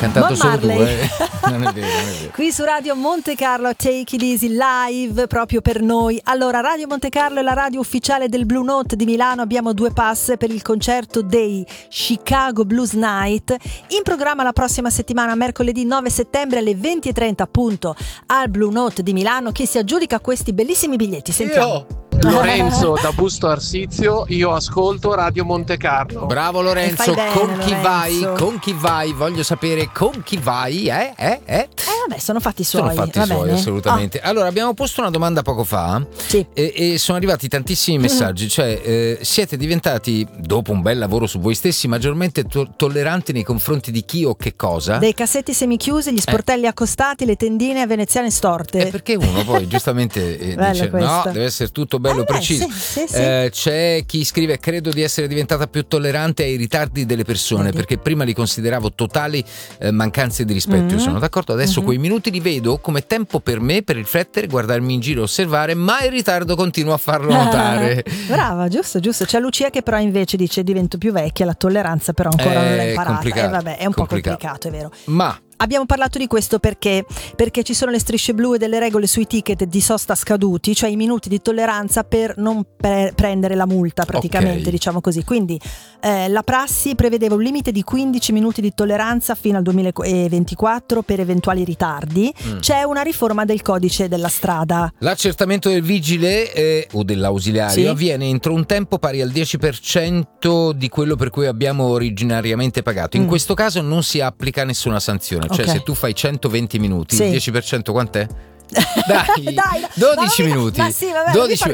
cantato Bob solo tu, Marley. Non è vero. Qui su Radio Monte Carlo, Take It Easy live proprio per noi. Allora, Radio Monte Carlo è la radio ufficiale del Blue Note di Milano. Abbiamo 2 pass per il concerto dei Chicago Blues Night, in programma la prossima settimana, mercoledì 9 settembre alle 20:30 appunto al Blue Note di Milano. Chi si aggiudica questi bellissimi biglietti? Sentiamo. Lorenzo da Busto Arsizio, io ascolto Radio Monte Carlo. Bravo Lorenzo, fai bene, con chi Lorenzo. vai? Con chi vai? Voglio sapere con chi vai, Vabbè, sono fatti suoi. Sono fatti va suoi, bene. assolutamente. Allora, abbiamo posto una domanda poco fa Sì. e sono arrivati tantissimi messaggi, cioè siete diventati, dopo un bel lavoro su voi stessi, maggiormente tolleranti nei confronti di chi o che cosa? Dei cassetti semichiusi, gli sportelli accostati, le tendine veneziane storte. Perché uno poi giustamente dice questo. no, deve essere tutto bello preciso. Sì. C'è chi scrive: credo di essere diventata più tollerante ai ritardi delle persone, perché prima li consideravo totali mancanze di rispetto. Io sono d'accordo, adesso quei minuti li vedo come tempo per me per riflettere, guardarmi in giro, osservare, ma il ritardo continuo a farlo notare. Brava, giusto. C'è Lucia che però invece dice: divento più vecchia, la tolleranza però ancora non l'ha imparata. Complicato, Vabbè, è un po' complicato, è vero. Ma Abbiamo parlato di questo perché ci sono le strisce blu e delle regole sui ticket di sosta scaduti, cioè i minuti di tolleranza per non prendere la multa praticamente, diciamo così. Quindi la prassi prevedeva un limite di 15 minuti di tolleranza fino al 2024 per eventuali ritardi. C'è una riforma del codice della strada. l'accertamento del vigile o dell'ausiliario avviene entro un tempo pari al 10% di quello per cui abbiamo originariamente pagato. In questo caso non si applica nessuna sanzione, cioè se tu fai 120 minuti, il 10% quant'è? Dai, 12 minuti. Ma sì, vabbè, 12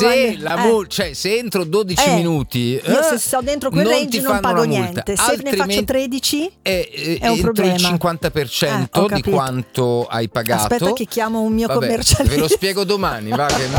se entro 12 minuti io se sto dentro quel range non pago niente. Se ne faccio 13 è un problema. Il 50% di quanto hai pagato. Aspetta che chiamo un mio commercialista. Ve lo spiego domani, va che